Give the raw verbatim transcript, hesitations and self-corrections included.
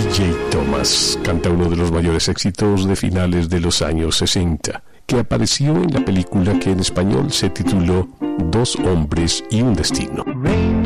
J. Thomas canta uno de los mayores éxitos de finales de los años sesenta, que apareció en la película que en español se tituló Dos hombres y un destino.